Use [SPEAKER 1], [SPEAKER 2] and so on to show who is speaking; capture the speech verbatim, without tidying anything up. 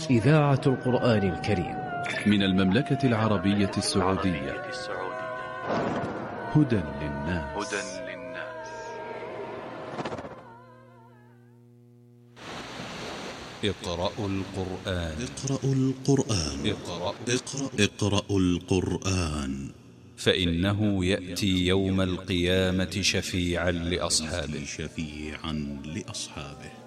[SPEAKER 1] إذاعة القرآن الكريم
[SPEAKER 2] من المملكة العربية السعودية. هدى للناس.
[SPEAKER 3] اقرأوا القرآن.
[SPEAKER 4] اقرأوا القرآن.
[SPEAKER 3] اقرأوا
[SPEAKER 4] اقرأ اقرأوا القرآن،
[SPEAKER 3] فإنه يأتي يوم القيامة شفيعا لأصحابه
[SPEAKER 4] شفيعا لأصحابه